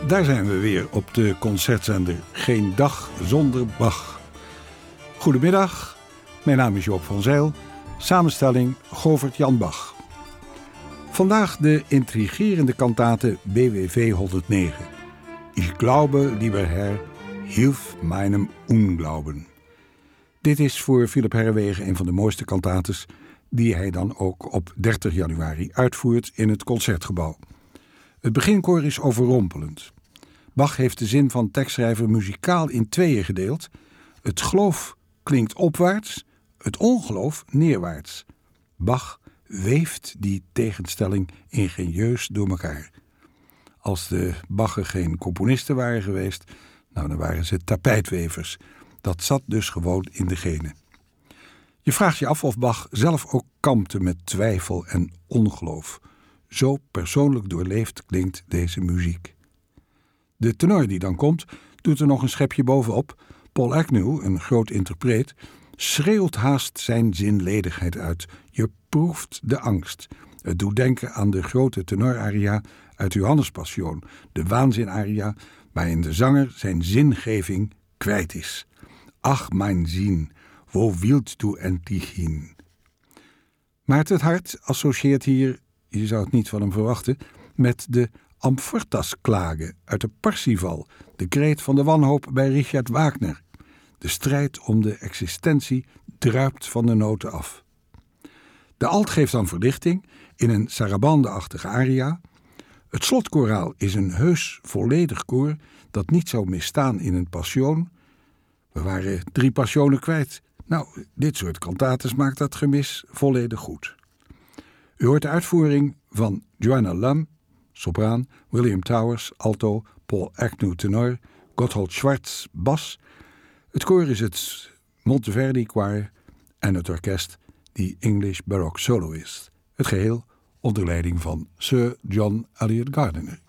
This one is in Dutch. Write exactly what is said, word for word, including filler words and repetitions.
Daar zijn we weer op de concertzender Geen Dag Zonder Bach. Goedemiddag, mijn naam is Joop van Zijl, samenstelling Govert Jan Bach. Vandaag de intrigerende kantate B W V honderdnegen. Ich glaube, lieber Herr, hilf meinem Unglauben. Dit is voor Philip Herrewegen een van de mooiste kantates die hij dan ook op dertig januari uitvoert in het Concertgebouw. Het beginkoor is overrompelend. Bach heeft de zin van tekstschrijver muzikaal in tweeën gedeeld. Het geloof klinkt opwaarts, het ongeloof neerwaarts. Bach weeft die tegenstelling ingenieus door elkaar. Als de Bachen geen componisten waren geweest, nou dan waren ze tapijtwevers. Dat zat dus gewoon in de genen. Je vraagt je af of Bach zelf ook kampte met twijfel en ongeloof. Zo persoonlijk doorleefd klinkt deze muziek. De tenor die dan komt, doet er nog een schepje bovenop. Paul Agnew, een groot interpreet, schreeuwt haast zijn zinledigheid uit. Je proeft de angst. Het doet denken aan de grote tenoraria uit Johannespassion, de waanzinaria, waarin de zanger zijn zingeving kwijt is. Ach, mijn zin, wo wilt du endlich hin? Maarten het Hart associeert hier, je zou het niet van hem verwachten, met de Amfortas-klage uit de Parsifal, de kreet van de wanhoop bij Richard Wagner. De strijd om de existentie druipt van de noten af. De alt geeft dan verlichting in een sarabande-achtige aria. Het slotkoraal is een heus volledig koor dat niet zou misstaan in een passion. We waren drie passionen kwijt. Nou, dit soort kantates maakt dat gemis volledig goed. U hoort de uitvoering van Joanna Lum, sopraan, William Towers, alto, Paul Agnew, tenor, Gotthold Schwartz, bas. Het koor is het Monteverdi Choir en het orkest die English Baroque Soloist. Het geheel onder leiding van Sir John Eliot Gardiner.